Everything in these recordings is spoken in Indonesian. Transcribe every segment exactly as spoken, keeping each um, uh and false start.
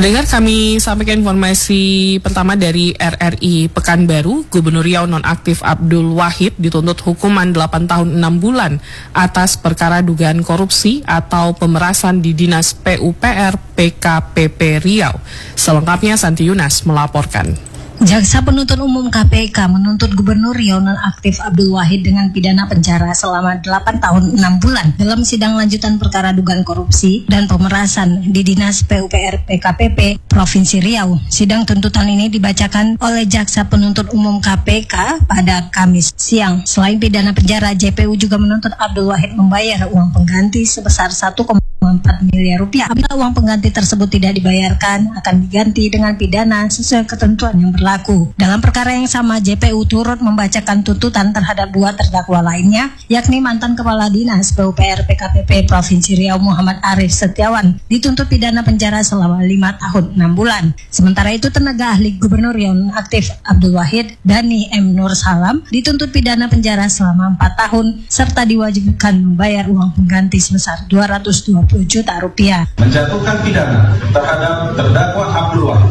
Pendengar, kami sampaikan informasi pertama dari R R I Pekanbaru. Gubernur Riau nonaktif Abdul Wahid dituntut hukuman delapan tahun enam bulan atas perkara dugaan korupsi atau pemerasan di Dinas P U P R P K P P Riau. Selengkapnya Santi Yunas melaporkan. Jaksa Penuntut Umum K P K menuntut Gubernur Riau nonaktif Abdul Wahid dengan pidana penjara selama delapan tahun enam bulan dalam sidang lanjutan perkara dugaan korupsi dan pemerasan di Dinas P U P R P K P P Provinsi Riau. Sidang tuntutan ini dibacakan oleh Jaksa Penuntut Umum K P K pada Kamis siang. Selain pidana penjara, J P U juga menuntut Abdul Wahid membayar uang pengganti sebesar satu koma empat miliar rupiah. Apabila uang pengganti tersebut tidak dibayarkan, akan diganti dengan pidana sesuai ketentuan yang berlaku. Dalam perkara yang sama, J P U turut membacakan tuntutan terhadap dua terdakwa lainnya, yakni mantan Kepala Dinas P U P R P K P P Provinsi Riau Muhammad Arif Setiawan dituntut pidana penjara selama lima tahun enam bulan. Sementara itu, tenaga ahli Gubernur Riau aktif Abdul Wahid, Dani M. Nur Salam, dituntut pidana penjara selama empat tahun serta diwajibkan membayar uang pengganti sebesar dua ratus dua puluh juta rupiah. Menjatuhkan pidana terhadap terdakwa Abdul Wahid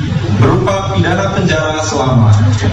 berupa pidana penjara selama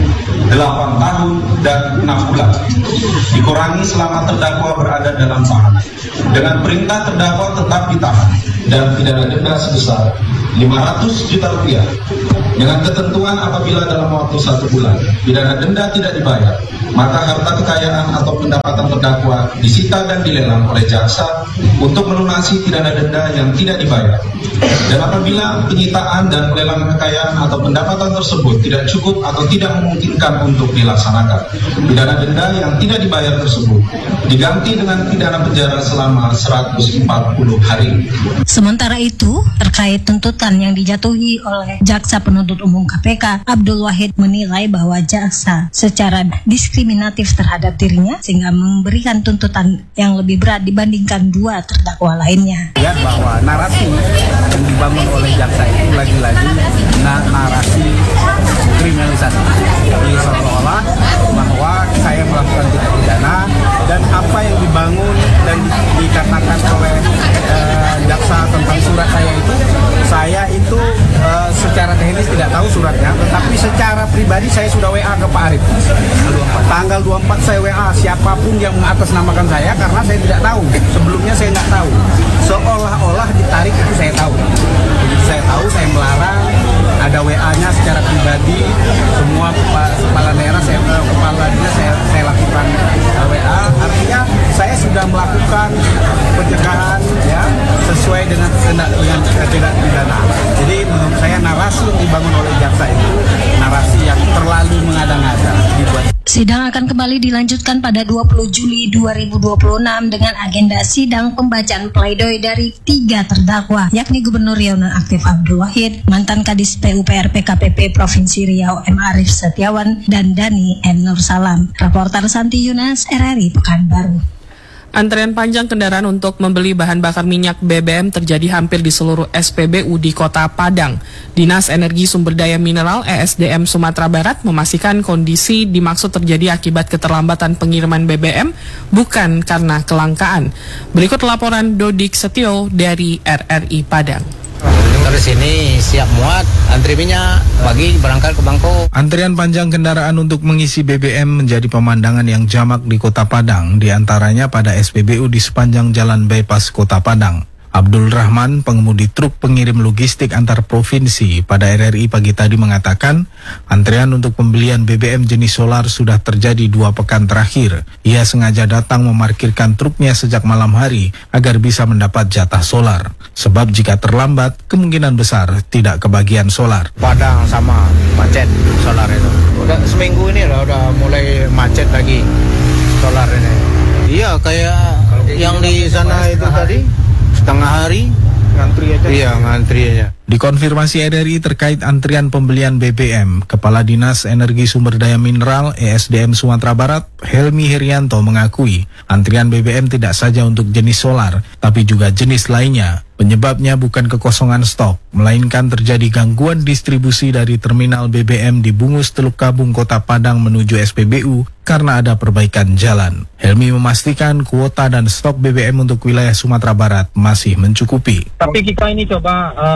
delapan tahun dan enam bulan, dikurangi selama terdakwa berada dalam tahanan, dengan perintah terdakwa tetap ditahan dan pidana denda sebesar lima ratus juta rupiah, dengan ketentuan apabila dalam waktu satu bulan pidana denda tidak dibayar, maka harta kekayaan atau pendapatan terdakwa disita dan dilelang oleh jaksa untuk melunasi pidana denda yang tidak dibayar. Dan apabila penyitaan dan pelelangan kekayaan atau pendapatan tersebut tidak cukup atau tidak memungkinkan untuk dilaksanakan, pidana denda yang tidak dibayar tersebut diganti dengan pidana penjara selama seratus empat puluh hari. Sementara itu, terkait tuntutan yang dijatuhi oleh Jaksa Penuntut Umum K P K, Abdul Wahid menilai bahwa jaksa secara diskriminatif terhadap dirinya sehingga memberikan tuntutan yang lebih berat dibandingkan dua terdakwa lainnya. Lihat bahwa narasi yang dibangun oleh jaksa itu lagi-lagi na- narasi kriminalisasi. Jadi seolah-olah bahwa saya melakukan tindak pidana dan apa yang dibangun dan di- dikatakan oleh uh, jaksa tentang surat saya itu, saya itu uh, secara teknis tidak tahu suratnya, tetapi secara pribadi saya sudah W A ke Pak Arif. Tanggal dua puluh empat saya W A siapapun yang mengatasnamakan saya karena saya tidak tahu. Sebelumnya saya nggak tahu. Seolah-olah ditarik itu saya tahu. Begitu saya tahu, saya melarang. Ada W A-nya secara pribadi. Semua kepala, kepala daerah, saya, kepala dinas saya, saya lakukan uh, W A. Artinya saya sudah melakukan pencegahan ya sesuai dengan tindak dengan tindak pidana. Jadi menurut saya narasi yang dibangun oleh jaksa itu narasi yang terlalu mengada-ngada dibuat. Sidang akan kembali dilanjutkan pada dua puluh Juli dua ribu dua puluh enam dengan agenda sidang pembacaan pledoi dari tiga terdakwa, yakni Gubernur Riau nonaktif Abdul Wahid, mantan Kadis P U P R P K P P Provinsi Riau M. Arif Setiawan, dan Dani M. Nur Salam. Reporter Santi Yunas, R R I Pekanbaru. Antrian panjang kendaraan untuk membeli bahan bakar minyak B B M terjadi hampir di seluruh S P B U di Kota Padang. Dinas Energi Sumber Daya Mineral E S D M Sumatera Barat memastikan kondisi dimaksud terjadi akibat keterlambatan pengiriman B B M, bukan karena kelangkaan. Berikut laporan Dodik Setio dari R R I Padang. Terus ini siap muat, antri minyak, pagi berangkat ke Bangkok. Antrian panjang kendaraan untuk mengisi B B M menjadi pemandangan yang jamak di Kota Padang, diantaranya pada S P B U di sepanjang jalan bypass Kota Padang. Abdul Rahman, pengemudi truk pengirim logistik antar provinsi pada R R I pagi tadi mengatakan, antrean untuk pembelian B B M jenis solar sudah terjadi dua pekan terakhir. Ia sengaja datang memarkirkan truknya sejak malam hari agar bisa mendapat jatah solar. Sebab jika terlambat, kemungkinan besar tidak kebagian solar. Padang sama macet solar itu. Udah seminggu ini lah udah mulai macet lagi solar ini. Iya kayak yang di sana itu tadi. Setengah hari ngantri aja. Iya, ngantri aja. Dikonfirmasi R R I terkait antrian pembelian B B M, Kepala Dinas Energi Sumber Daya Mineral E S D M Sumatera Barat, Helmi Herianto mengakui, antrian B B M tidak saja untuk jenis solar, tapi juga jenis lainnya. Penyebabnya bukan kekosongan stok, melainkan terjadi gangguan distribusi dari terminal B B M di Bungus Teluk Kabung Kota Padang menuju S P B U karena ada perbaikan jalan. Helmi memastikan kuota dan stok B B M untuk wilayah Sumatera Barat masih mencukupi. Tapi kita ini coba uh, upaya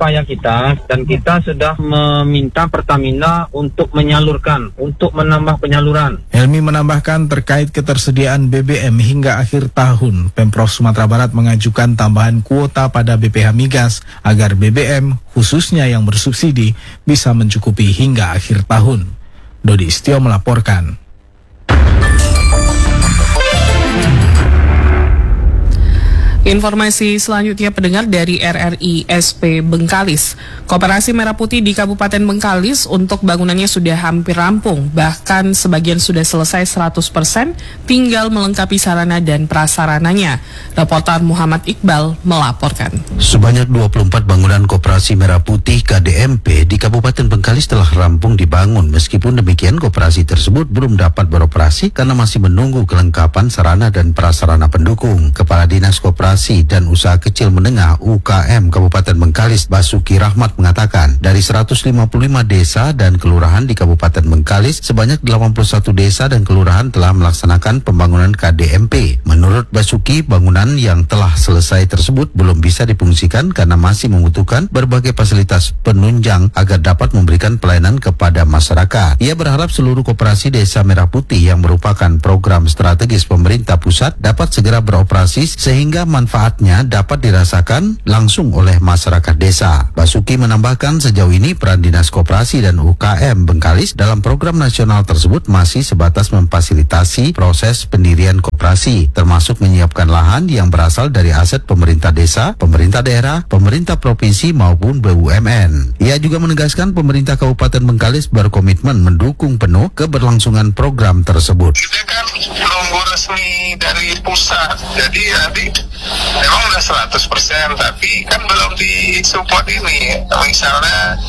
upaya kita dan kita sudah meminta Pertamina untuk menyalurkan, untuk menambah penyaluran. Helmi menambahkan terkait ketersediaan B B M hingga akhir tahun, Pemprov Sumatera Barat mengajukan tambahan kuota pada B P H Migas agar B B M khususnya yang bersubsidi bisa mencukupi hingga akhir tahun. Dodi Istio melaporkan. Informasi selanjutnya pendengar dari R R I S P Bengkalis. Koperasi Merah Putih di Kabupaten Bengkalis untuk bangunannya sudah hampir rampung, bahkan sebagian sudah selesai seratus persen, tinggal melengkapi sarana dan prasarananya. Reporter Muhammad Iqbal melaporkan. Sebanyak dua puluh empat bangunan Koperasi Merah Putih K D M P di Kabupaten Bengkalis telah rampung dibangun. Meskipun demikian, koperasi tersebut belum dapat beroperasi karena masih menunggu kelengkapan sarana dan prasarana pendukung. Kepala Dinas Koperasi dan Usaha Kecil Menengah U K M Kabupaten Bengkalis, Basuki Rahmat, mengatakan dari seratus lima puluh lima desa dan kelurahan di Kabupaten Bengkalis, sebanyak delapan puluh satu desa dan kelurahan telah melaksanakan pembangunan K D M P. Menurut Basuki, bangunan yang telah selesai tersebut belum bisa difungsikan karena masih membutuhkan berbagai fasilitas penunjang agar dapat memberikan pelayanan kepada masyarakat. Ia berharap seluruh koperasi Desa Merah Putih yang merupakan program strategis pemerintah pusat dapat segera beroperasi sehingga manfaatnya dapat dirasakan langsung oleh masyarakat desa. Basuki menambahkan sejauh ini peran Dinas Koperasi dan U K M Bengkalis dalam program nasional tersebut masih sebatas memfasilitasi proses pendirian koperasi, termasuk menyiapkan lahan yang berasal dari aset pemerintah desa, pemerintah daerah, pemerintah provinsi maupun B U M N. Ia juga menegaskan pemerintah Kabupaten Bengkalis berkomitmen mendukung penuh keberlangsungan program tersebut. Kita kan nunggu resmi dari pusat, jadi nanti memang udah seratus persen, tapi kan belum disupport ini. Misalnya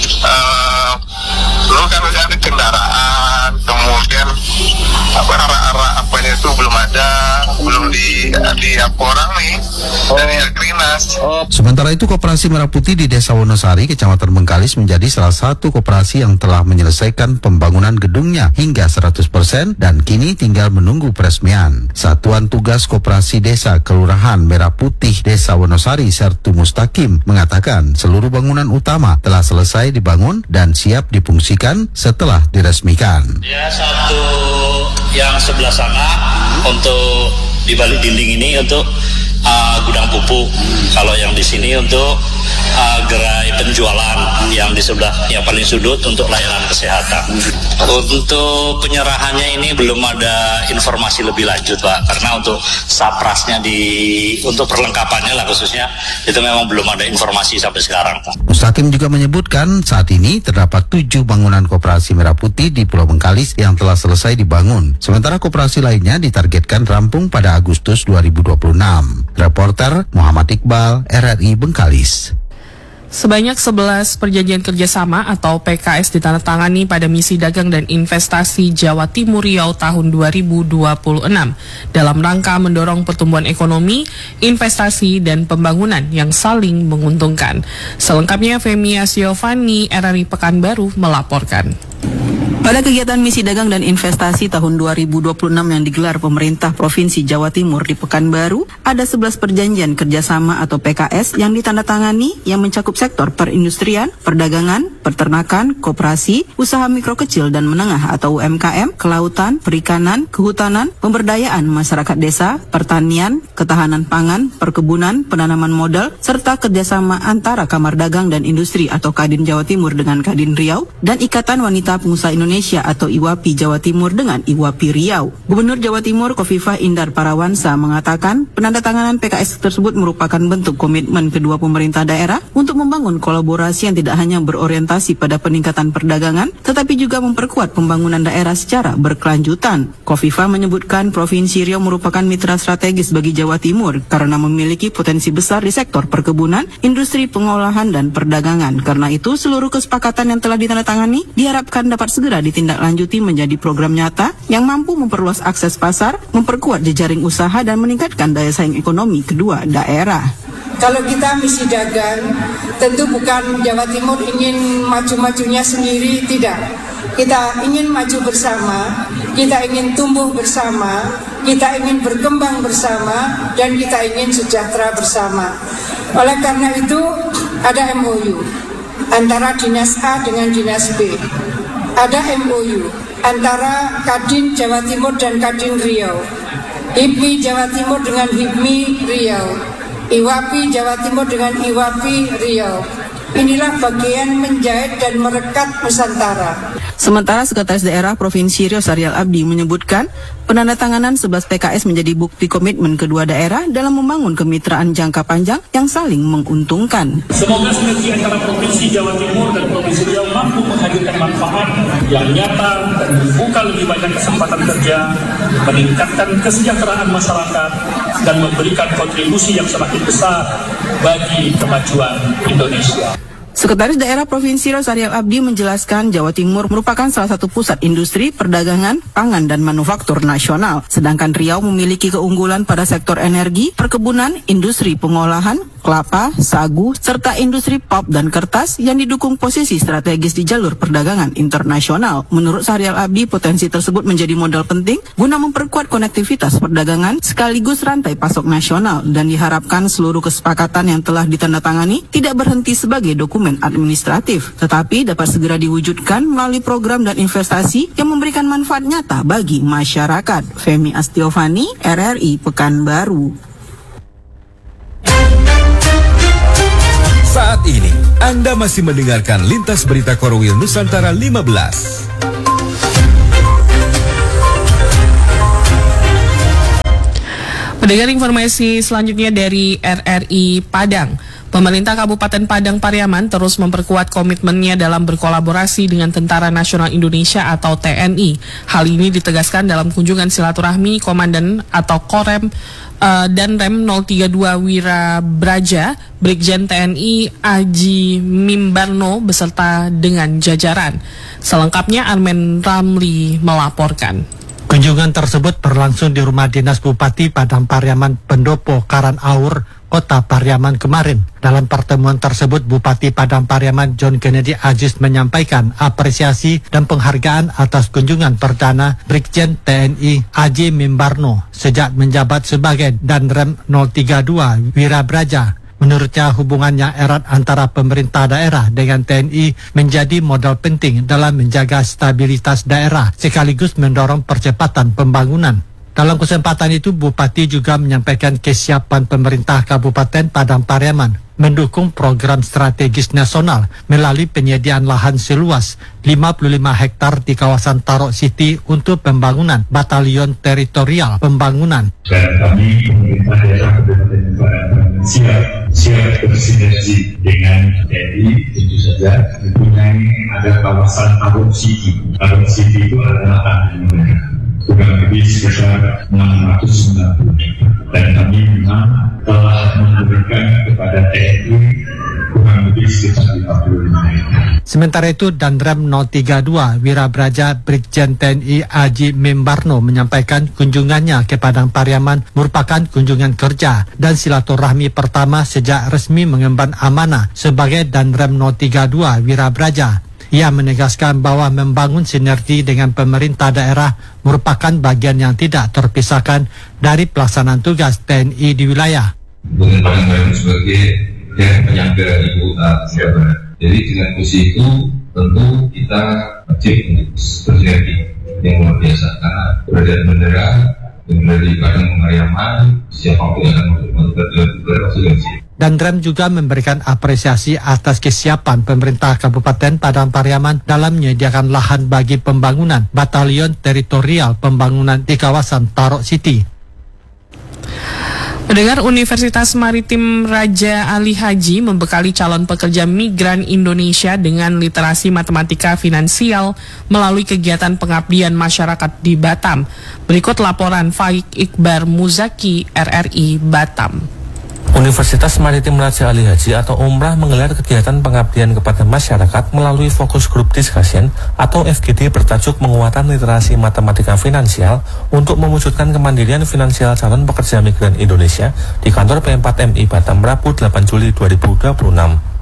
uh, lu kan udah ada kendaraan, kemudian apa arah-arah apanya itu belum ada, belum di di apa orang nih dari Agrinas. Sementara itu, Koperasi Merah Putih di Desa Wonosari, Kecamatan Bengkalis menjadi salah satu koperasi yang telah menyelesaikan pembangunan gedungnya hingga seratus persen dan kini tinggal menunggu peresmian. Satuan Tugas Koperasi Desa Kelurahan Merah Putih Desa Wonosari, Sertu Mustaqim, mengatakan seluruh bangunan utama telah selesai dibangun dan siap difungsikan setelah diresmikan. Ya, satu yang sebelah sana untuk di balik dinding ini untuk uh, gudang pupuk. Kalau yang di sini untuk uh, gerai penjualan, yang di sebelah yang paling sudut untuk layanan kesehatan. Untuk penyerahannya ini belum ada informasi lebih lanjut, Pak, karena untuk saprasnya di untuk perlengkapannya lah khususnya itu memang belum ada informasi sampai sekarang, Pak. Mustaqim juga menyebutkan saat ini terdapat tujuh bangunan Koperasi Merah Putih di Pulau Bengkalis yang telah selesai dibangun. Sementara koperasi lainnya ditargetkan rampung pada Agustus dua ribu dua puluh enam. Reporter Muhammad Iqbal, R R I Bengkalis. Sebanyak sebelas perjanjian kerjasama atau P K S ditandatangani pada Misi Dagang dan Investasi Jawa Timur Riau tahun dua ribu dua puluh enam dalam rangka mendorong pertumbuhan ekonomi, investasi, dan pembangunan yang saling menguntungkan. Selengkapnya Femi Asiovani, R R I Pekanbaru melaporkan. Pada kegiatan Misi Dagang dan Investasi tahun dua ribu dua puluh enam yang digelar pemerintah Provinsi Jawa Timur di Pekanbaru, ada sebelas perjanjian kerjasama atau P K S yang ditandatangani yang mencakup sektor perindustrian, perdagangan, peternakan, koperasi, usaha mikro kecil dan menengah atau U M K M, kelautan, perikanan, kehutanan, pemberdayaan masyarakat desa, pertanian, ketahanan pangan, perkebunan, penanaman modal, serta kerjasama antara Kamar Dagang dan Industri atau Kadin Jawa Timur dengan Kadin Riau, dan Ikatan Wanita Pengusaha Indonesia atau I W A P I Jawa Timur dengan I W A P I Riau. Gubernur Jawa Timur Khofifah Indar Parawansa mengatakan penandatanganan P K S tersebut merupakan bentuk komitmen kedua pemerintah daerah untuk membangun kolaborasi yang tidak hanya berorientasi pada peningkatan perdagangan, tetapi juga memperkuat pembangunan daerah secara berkelanjutan. Khofifah menyebutkan Provinsi Riau merupakan mitra strategis bagi Jawa Timur karena memiliki potensi besar di sektor perkebunan, industri pengolahan, dan perdagangan. Karena itu, seluruh kesepakatan yang telah ditandatangani diharapkan dapat segera ditindaklanjuti menjadi program nyata yang mampu memperluas akses pasar, memperkuat jejaring usaha, dan meningkatkan daya saing ekonomi kedua daerah. Kalau kita misi dagang, tentu bukan Jawa Timur ingin maju-majunya sendiri, tidak. Kita ingin maju bersama, kita ingin tumbuh bersama, kita ingin berkembang bersama, dan kita ingin sejahtera bersama. Oleh karena itu, ada M O U antara Dinas A dengan Dinas B. Ada M O U antara Kadin Jawa Timur dan Kadin Riau. H I P M I Jawa Timur dengan H I P M I Riau. I W A P I Jawa Timur dengan I W A P I Riau. Inilah bagian menjahit dan merekat Nusantara. Sementara Sekretaris Daerah Provinsi Riau Saryal Abdi menyebutkan penandatanganan sebelas P K S menjadi bukti komitmen kedua daerah dalam membangun kemitraan jangka panjang yang saling menguntungkan. Semoga sinergi antara Provinsi Jawa Timur dan Provinsi Riau mampu menghadirkan manfaat yang nyata dan membuka lebih banyak kesempatan kerja, meningkatkan kesejahteraan masyarakat, dan memberikan kontribusi yang semakin besar bagi kemajuan Indonesia. Sekretaris Daerah Provinsi Riau Saryal Abdi menjelaskan Jawa Timur merupakan salah satu pusat industri, perdagangan, pangan, dan manufaktur nasional. Sedangkan Riau memiliki keunggulan pada sektor energi, perkebunan, industri pengolahan, kelapa, sagu, serta industri pulp dan kertas yang didukung posisi strategis di jalur perdagangan internasional. Menurut Saryal Abdi, potensi tersebut menjadi modal penting guna memperkuat konektivitas perdagangan sekaligus rantai pasok nasional, dan diharapkan seluruh kesepakatan yang telah ditandatangani tidak berhenti sebagai dokumen administratif, tetapi dapat segera diwujudkan melalui program dan investasi yang memberikan manfaat nyata bagi masyarakat. Femi Astiovani, R R I Pekanbaru. Saat ini, Anda masih mendengarkan Lintas Berita Korwil Nusantara lima belas. Pendengar, informasi selanjutnya dari R R I Padang. Pemerintah Kabupaten Padang Pariaman terus memperkuat komitmennya dalam berkolaborasi dengan Tentara Nasional Indonesia atau T N I. Hal ini ditegaskan dalam kunjungan silaturahmi Komandan atau Korem uh, dan Rem nol tiga dua Wira Braja, Brigjen T N I Aji Mimbarno beserta dengan jajaran. Selengkapnya Armen Ramli melaporkan. Kunjungan tersebut berlangsung di Rumah Dinas Bupati Padang Pariaman Pendopo Karanaur, Kota Pariaman kemarin. Dalam pertemuan tersebut, Bupati Padang Pariaman John Kennedy Aziz menyampaikan apresiasi dan penghargaan atas kunjungan perdana Brigjen T N I Aji Mimbarno sejak menjabat sebagai Danrem nol tiga dua Wira Braja. Menurutnya, hubungannya erat antara pemerintah daerah dengan T N I menjadi modal penting dalam menjaga stabilitas daerah sekaligus mendorong percepatan pembangunan. Dalam kesempatan itu, Bupati juga menyampaikan kesiapan pemerintah Kabupaten Padang Pariaman mendukung program strategis nasional melalui penyediaan lahan seluas lima puluh lima hektar di kawasan Tarok City untuk pembangunan batalion teritorial pembangunan. Dan kami pemerintah daerah Kabupaten Pariaman siap siap bersinergi dengan T N I, tentu saja mempunyai ada kawasan Tarok City. Tarok City itu adalah tanah negara, kurang lebih sekitar enam ratus sembilan puluh hektar, dan kami memang telah memberikan kepada T N I kurang lebih sekitar lima puluh lima hektar. Sementara itu, Danrem nol tiga dua Wira Braja Brigjen T N I Aji Mimbarno menyampaikan kunjungannya ke Padang Pariaman merupakan kunjungan kerja dan silaturahmi pertama sejak resmi mengemban amanah sebagai Danrem nol tiga dua Wira Braja. Ia menegaskan bahwa membangun sinergi dengan pemerintah daerah merupakan bagian yang tidak terpisahkan dari pelaksanaan tugas T N I di wilayah. Bukan Padang Pariaman sebagai daerah penyangga ibu kota Jawa Barat. Jadi dengan posisi itu tentu kita wajib untuk bersinergi yang luar biasa, karena peradaan bendera dari Padang Pariaman siapapun yang akan masuk ke Danrem juga memberikan apresiasi atas kesiapan pemerintah Kabupaten Padang Pariaman dalam menyediakan lahan bagi pembangunan batalion teritorial pembangunan di kawasan Tarok City. Pendengar, Universitas Maritim Raja Ali Haji membekali calon pekerja migran Indonesia dengan literasi matematika finansial melalui kegiatan pengabdian masyarakat di Batam. Berikut laporan Faik Iqbar Muzaki, R R I Batam. Universitas Maritim Raja Ali Haji atau Umrah menggelar kegiatan pengabdian kepada masyarakat melalui fokus group discussion atau F G D bertajuk penguatan literasi matematika finansial untuk mewujudkan kemandirian finansial calon pekerja migran Indonesia di kantor P empat M I Batam Rabu delapan Juli dua ribu dua puluh enam.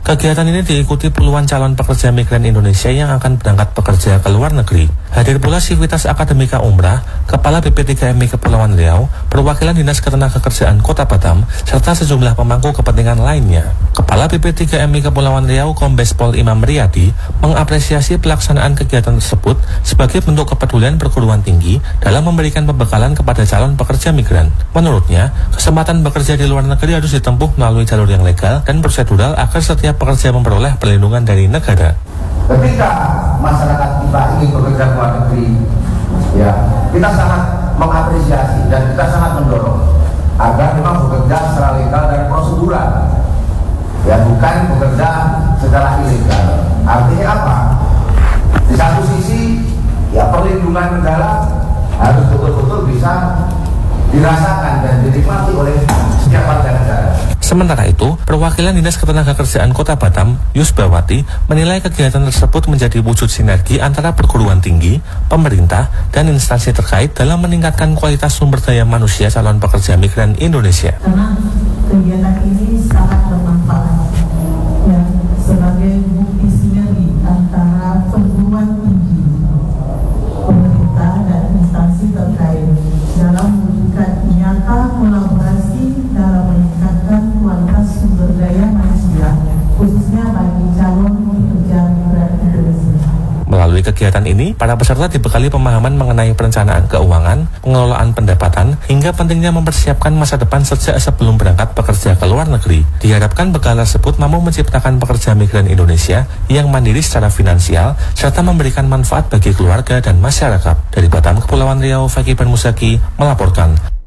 Kegiatan ini diikuti puluhan calon pekerja migran Indonesia yang akan berangkat bekerja ke luar negeri. Hadir pula Sivitas Akademika Umrah, Kepala B P tiga M I Kepulauan Riau, perwakilan Dinas Ketenagakerjaan Kota Batam, serta sejumlah pemangku kepentingan lainnya. Kepala B P tiga M I Kepulauan Riau Kombes Pol Imam Riyadi mengapresiasi pelaksanaan kegiatan tersebut sebagai bentuk kepedulian perguruan tinggi dalam memberikan pembekalan kepada calon pekerja migran. Menurutnya, kesempatan bekerja di luar negeri harus ditempuh melalui jalur yang legal dan prosedural agar setiap pekerja memperoleh perlindungan dari negara. Ketika masyarakat kita ingin bekerja ke luar negeri, ya kita sangat mengapresiasi dan kita sangat mendorong agar memang bekerja secara legal dan prosedural, ya bukan bekerja secara ilegal. Artinya apa? Di satu sisi, ya perlindungan negara harus betul-betul bisa dirasakan dan dinikmati oleh setiap warga negara. Sementara itu, perwakilan Dinas Ketenagakerjaan Kota Batam, Yusbawati, menilai kegiatan tersebut menjadi wujud sinergi antara perguruan tinggi, pemerintah, dan instansi terkait dalam meningkatkan kualitas sumber daya manusia calon pekerja migran Indonesia. Karena kegiatan ini sangat bermanfaat, ya, sebagai bukti sinergi antara perguruan tinggi, pemerintah, dan instansi terkait dalam mewujudkan nyata kolaborasi dalam meningkatkan kualitas sumber daya manusia, khususnya bagi calon pekerja migran Indonesia. Melalui kegiatan ini, para peserta dibekali pemahaman mengenai perencanaan keuangan, pengelolaan pendapatan, hingga pentingnya mempersiapkan masa depan sejak sebelum berangkat bekerja ke luar negeri. Diharapkan bekal tersebut mampu menciptakan pekerja migran Indonesia yang mandiri secara finansial, serta memberikan manfaat bagi keluarga dan masyarakat. Dari Batam, Kepulauan Riau, Fakih Ben Musaki melaporkan.